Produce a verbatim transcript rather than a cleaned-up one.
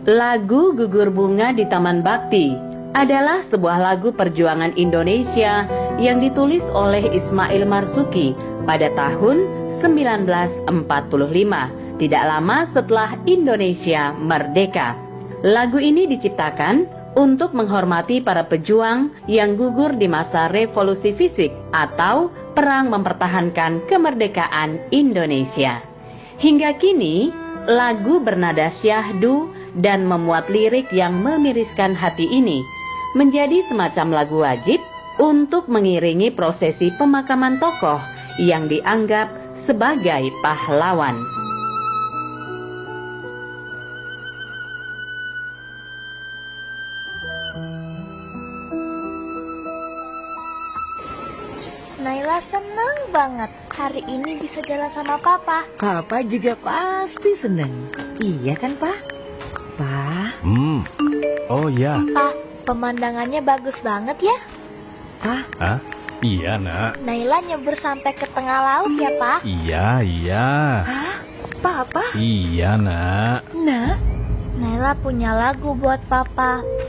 Lagu Gugur Bunga di Taman Bakti adalah sebuah lagu perjuangan Indonesia yang ditulis oleh Ismail Marzuki pada tahun seribu sembilan ratus empat puluh lima, tidak lama setelah Indonesia merdeka. Lagu ini diciptakan untuk menghormati para pejuang yang gugur di masa revolusi fisik atau perang mempertahankan kemerdekaan Indonesia. Hingga kini, lagu bernada syahdu dan memuat lirik yang memiriskan hati ini menjadi semacam lagu wajib untuk mengiringi prosesi pemakaman tokoh yang dianggap sebagai pahlawan. Naila seneng banget hari ini bisa jalan sama Papa. Papa juga pasti seneng. Iya kan, Pak? Pak? Hmm, oh ya. Pa, pemandangannya bagus banget ya. Pak? Hah? Iya, Nak. Naila nyebur sampai ke tengah laut ya, Pa. Iya, iya. Hah? Papa? Iya, Nak. Nak? Naila punya lagu buat Papa.